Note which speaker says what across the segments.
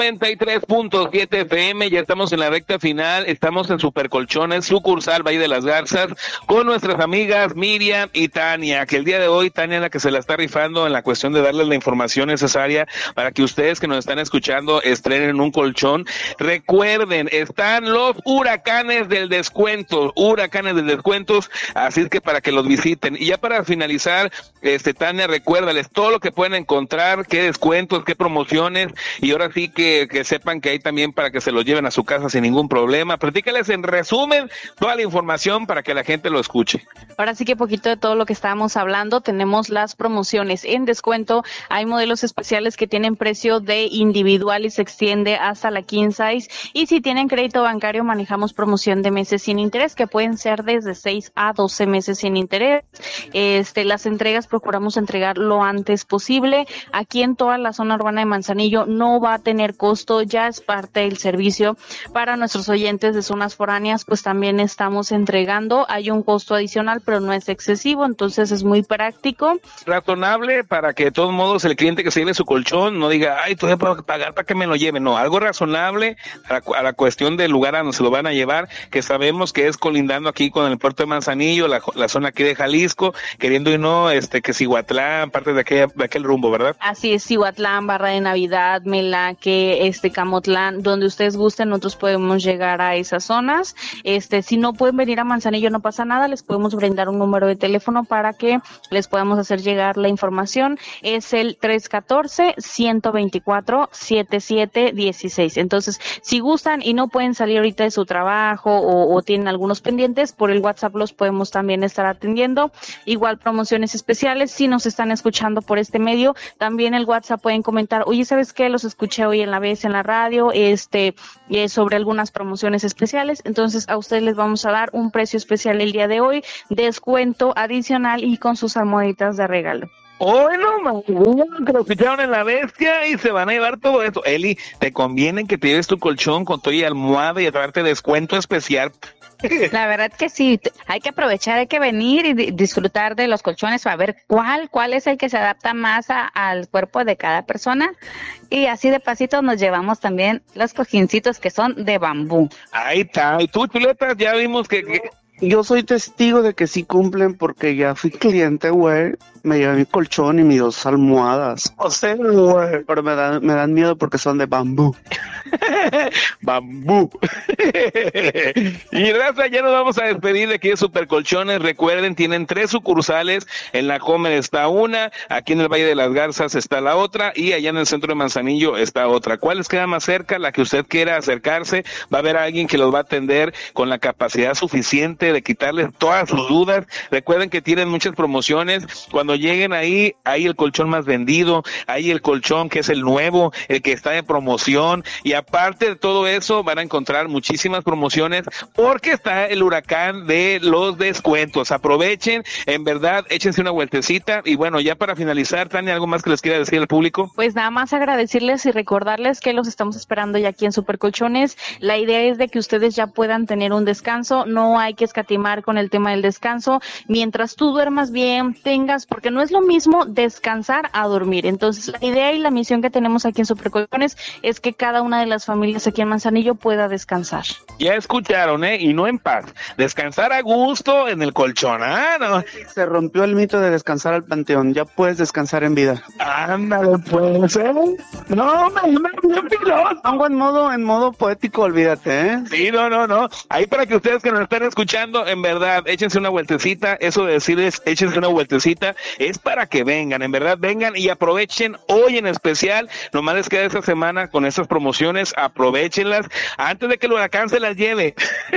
Speaker 1: 93.7 FM, ya estamos en la recta final, estamos en Supercolchones, sucursal Valle de las Garzas, con nuestras amigas Miriam y Tania, que el día de hoy Tania es la que se la está rifando en la cuestión de darles la información necesaria para que ustedes que nos están escuchando estrenen un colchón. Recuerden, están los huracanes del descuento, así es que para que los visiten. Y ya para finalizar, Tania, recuérdales todo lo que pueden encontrar, qué descuentos, qué promociones, y ahora sí que sepan que hay también para que se los lleven a su casa sin ningún problema. Platícales en resumen toda la información para que la gente lo escuche.
Speaker 2: Ahora sí que poquito de todo lo que estábamos hablando, tenemos las promociones en descuento, hay modelos especiales que tienen precio de individual y se extiende hasta la king size, y si tienen crédito bancario manejamos promoción de meses sin interés, que pueden ser desde 6 a 12 meses sin interés. Las entregas procuramos entregar lo antes posible. Aquí en toda la zona urbana de Manzanillo no va a tener costo, ya es parte del servicio. Para nuestros oyentes de zonas foráneas, pues también estamos entregando, hay un costo adicional, pero no es excesivo, entonces es muy práctico.
Speaker 1: Razonable para que de todos modos el cliente que se lleve su colchón no diga, ay, todavía puedo pagar para que me lo lleven, no, algo razonable a la cuestión del lugar a donde se lo van a llevar, que sabemos que es colindando aquí con el puerto de Manzanillo, la zona aquí de Jalisco, queriendo y no, que Cihuatlán, parte de aquel rumbo, ¿verdad?
Speaker 2: Así es, Cihuatlán, Barra de Navidad, Melaque, Camotlán, donde ustedes gusten, nosotros podemos llegar a esas zonas. Si no pueden venir a Manzanillo, no pasa nada, les podemos brindar un número de teléfono para que les podamos hacer llegar la información. Es el 314-124-7716. Entonces, si gustan y no pueden salir ahorita de su trabajo o tienen algunos pendientes, por el WhatsApp los podemos también estar atendiendo. Igual promociones especiales, si nos están escuchando por este medio, también el WhatsApp pueden comentar, oye, ¿sabes qué? Los escuché hoy en la vez en la radio, sobre algunas promociones especiales, entonces a ustedes les vamos a dar un precio especial el día de hoy, descuento adicional y con sus almohaditas de regalo.
Speaker 1: Bueno, que lo escucharon en La Bestia y se van a llevar todo eso. Eli, te conviene que te lleves tu colchón con tu almohada y a traerte descuento especial.
Speaker 3: La verdad que sí, hay que aprovechar, hay que venir y disfrutar de los colchones para ver cuál es el que se adapta más al cuerpo de cada persona, y así de pasito nos llevamos también los cojincitos que son de bambú.
Speaker 1: Ahí está, y tú, Chuleta, ya vimos que...
Speaker 4: Yo soy testigo de que sí cumplen porque ya fui cliente, güey. Me llevé mi colchón y mis 2 almohadas.
Speaker 1: O sea, güey.
Speaker 4: Pero me dan miedo porque son de bambú.
Speaker 1: Bambú. Y raza, ya nos vamos a despedir de aquí de Supercolchones. Recuerden, tienen 3 sucursales. En la Comer está una, aquí en el Valle de las Garzas está la otra, y allá en el centro de Manzanillo está otra. ¿Cuál les queda más cerca? La que usted quiera acercarse. Va a haber alguien que los va a atender con la capacidad suficiente de quitarles todas sus dudas. Recuerden que tienen muchas promociones. Cuando lleguen ahí, hay el colchón más vendido, hay el colchón que es el nuevo, el que está en promoción, y aparte de todo eso van a encontrar muchísimas promociones porque está el huracán de los descuentos. Aprovechen, en verdad, échense una vueltecita. Y bueno, ya para finalizar, Tania, ¿algo más que les quiera decir al público?
Speaker 2: Pues nada más agradecerles y recordarles que los estamos esperando ya aquí en Supercolchones. La idea es de que ustedes ya puedan tener un descanso, no hay que escatimar con el tema del descanso. Mientras tú duermas bien, porque no es lo mismo descansar a dormir. Entonces, la idea y la misión que tenemos aquí en Supercolchones es que cada una de las familias aquí en Manzanillo pueda descansar.
Speaker 1: Ya escucharon, y no en paz. Descansar a gusto en el colchón, ¿no?
Speaker 4: Se rompió el mito de descansar al panteón. Ya puedes descansar en vida.
Speaker 1: Ándale, pues, No, me piloto.
Speaker 4: Pongo en modo poético, olvídate,
Speaker 1: Sí, no. Ahí para que ustedes que nos están escuchando, en verdad, échense una vueltecita. Eso de decirles, échense una vueltecita, es para que vengan, en verdad, vengan y aprovechen hoy en especial. Nomás les queda esta semana con estas promociones, aprovechenlas antes de que el huracán se las lleve.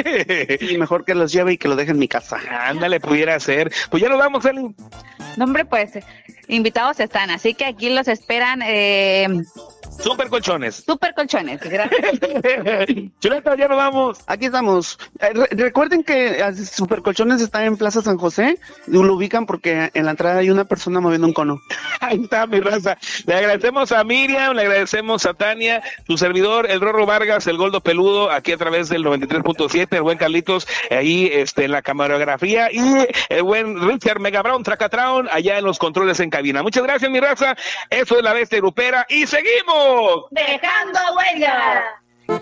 Speaker 4: Y mejor que los lleve y que lo deje en mi casa.
Speaker 1: Ándale, pudiera ser. Pues ya nos vamos, Eli.
Speaker 3: No, hombre, pues, invitados están, así que aquí los esperan.
Speaker 1: Supercolchones.
Speaker 3: Supercolchones, gracias.
Speaker 1: Chuleta, ya nos vamos.
Speaker 4: Aquí estamos. Recuerden que Supercolchones está en Plaza San José. Lo ubican porque en la entrada hay una persona moviendo un cono.
Speaker 1: Ahí está, mi raza. Le agradecemos a Miriam, le agradecemos a Tania, su servidor, el Rorro Vargas, el Goldo Peludo, aquí a través del 93.7, el buen Carlitos, ahí en la camarografía, y el buen Richard Mega Brown Tracatraun, allá en los controles en cabina. Muchas gracias, mi raza. Eso es La Bestia Grupera, y seguimos. somos
Speaker 3: Dejando Huella.